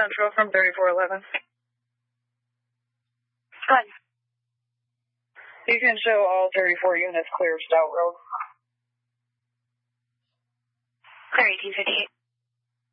Central from 3411. Go ahead. You can show all 34 units clear of Stout Road. Clear 1858.